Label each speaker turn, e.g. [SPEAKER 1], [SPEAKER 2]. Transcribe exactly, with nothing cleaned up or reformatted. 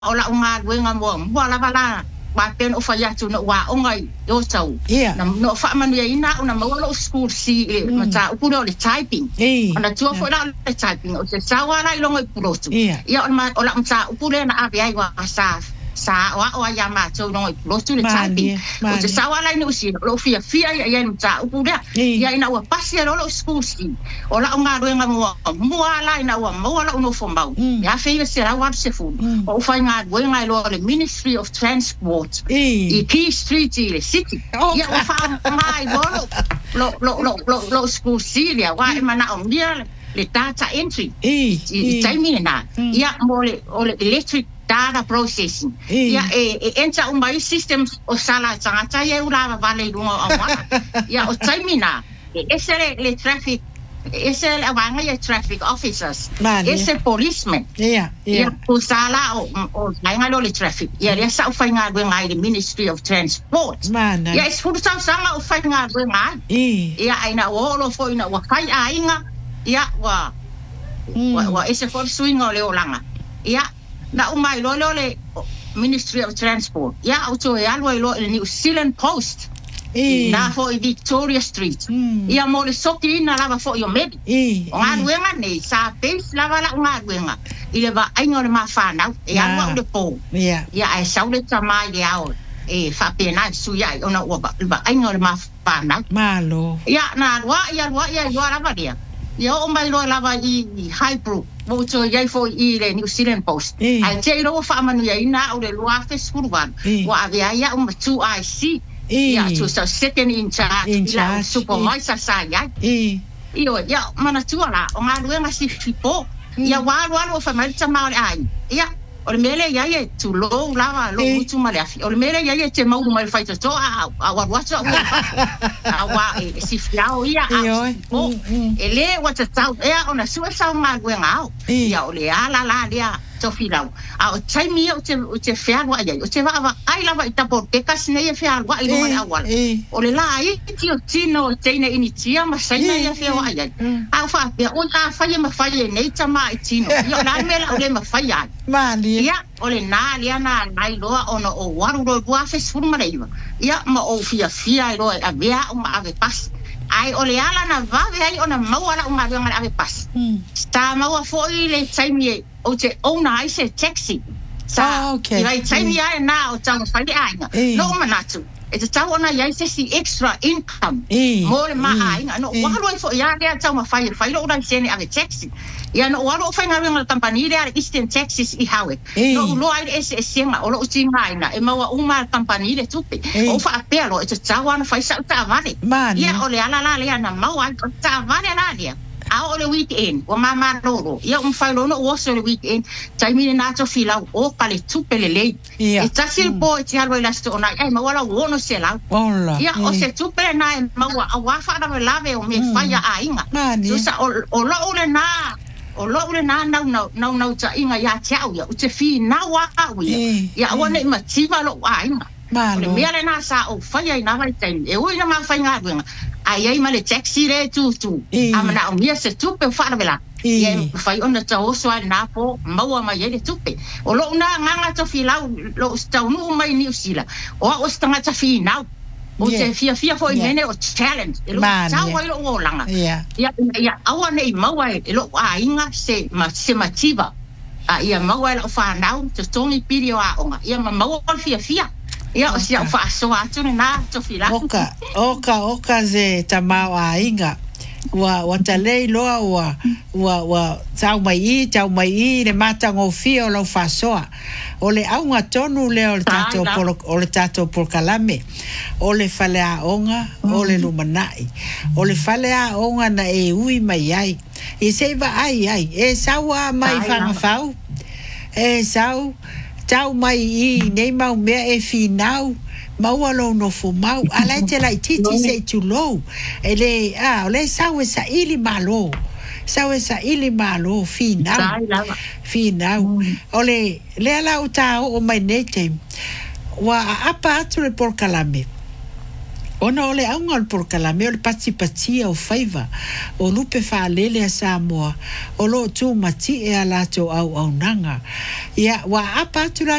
[SPEAKER 1] ola unga wenga mo mo la bala ba pen o faya tu no wa ongai yo sau na no fa manu ya ina una mo lo school si ma ta ku no le typing ona tu fo la le typing o se sawa la lo ngai pulotu ya ona ola mta ku le na avia wa sa sa wa o ya ma tu no pulotu le typing o se sawa la ni usi lo fia fia ya ya mta ku le ya ina wa pasi lo lo school si ola unga wenga mo mo la ina wa mo la uno fo mbau ya fe se la wa se fu o fa nga wenga lo le Ministry of Transport i Key Street i le city ya wa fa mai lo lo lo lo lo lo school si ya wa mana o mia le data entry i taimi na ya mo le o le electric data processing ya e entra un mai systems o sala tanga ya ula vale lungo awa ya o taimi na ese le traffic ese la vanga ya traffic officers ese policeman
[SPEAKER 2] ya
[SPEAKER 1] ya usala o o vanga le traffic ya le sa ufainga wenga the Ministry of Transport ya es fu sa sanga ufainga wenga ya aina wolo fo ina wa kai ainga ya wa wa ese for swingo le olanga ya na umai lo lo le Ministry of Transport ya auto ya lo lo le New Zealand Post na fo i Victoria Street ia mo le soki na lava fo yo med o nga wenga nei sa base lava la nga wenga ile va ainga le mafana ia wa le po
[SPEAKER 2] ia
[SPEAKER 1] ia ai sa le tama ia o e fa pena su ia ona wa va ainga le mafana
[SPEAKER 2] malo
[SPEAKER 1] ia na wa ia wa ia wa lava dia ia o mai lo lava i Highbrook mo to ia fo i le New Zealand Post ai te ro fa manu ia ina o le lua fe skurwan wa avia ia o tu I C ya tu sa second in charge la supervisor sa ya io ya mana tu ala o nga luenga si fipo ya wa wa fa mai tama ai ya o mele ya ye tu lo la lo tu male afi o mele ya ye te mau mai fai to a wa wa so a wa si fiao ya o ele wa ta tau ya ona su sa nga luenga ya o le ala la dia to filau a o taimi o te o te fea wa ia o te va va ai lava i tapo ke kasne ia fea wa i lo mai awal o le la ai ti o tino teina ini tia ma saina ia fea wa ia a fa pe o ta fa ia ma fa ia nei tama i tino io la me la o le ma fa ia
[SPEAKER 2] mali
[SPEAKER 1] ia o le na lia na nai lo ona o waru ro wa fe sfur ma ia ia ma o fia fia i lo a vea o ma ave pas ai o le ala na va ve ai ona mau ala o ma ave pas sta mau fo i le taimi o te ona ai se taxi sa i vai taimi ai na o tau fai ai no manatu e te tau ona ai se si extra income mo le ma ai no walo ai fo ia le tau ma fai fai lo ona se ni ave taxi ia no walo fai nga nga company le Eastern Texas i hawe no lo ai ese senga o lo tinga ai na e maua uma company le tupe o fa apelo e te tau ona fai sa ta vale ia o le ala la le na mau ai ta vale la dia a o le weekend o mama loro ia un fai lo no o so le weekend taimi na to fila o pale tupe le le e tasil po ti alwa la sto na ai ma wala wono se la ia o se tupe na ma wa wa fa da lave o me fai a inga so sa o lo o le na o lo le na na na na na ta inga ya chau ya o te fi na wa wi ya o ne ma ti va lo a inga le mia le na sa o fai ai na vai tai e o ina ma fai nga wenga ai ai male taxi re tu tu amana o mia se tu pe fa vela e fai ona tau so na po mau ma ye tu pe o lo na nga to fi la lo sta no mai ni usila o o sta nga ta fi na o te fia fia foi nene o challenge e lo tau ai lo o langa ya ya awa nei mau ai e lo a inga se ma se mativa a ia mau ai lo fa na to tongi pirio a onga ia ma mau fia fia ia o sia fa so atu na to fila
[SPEAKER 2] oka oka oka ze tamau a inga wa wa tale lo wa wa wa tau mai i tau mai i le mata ngo fio lo fa so o le au nga tonu le o le tato por o le tato por kalame o le fale a onga o le lumanai o le fale a onga na e ui mai ai e se va ai ai e sawa mai fa fau e sau tau mai i nei mau mea e finau mau alo no fo mau ala te lai titi se tu lo ele ah le sau sa ili malo sau sa ili malo finau finau ole le ala uta o mai nete wa apa atu le por kalame Ona ole aunga o por kalame o le pati pati o faiva o lupe fa lele a Samoa o lo tu mati e ala to au au nanga ia wa apa tu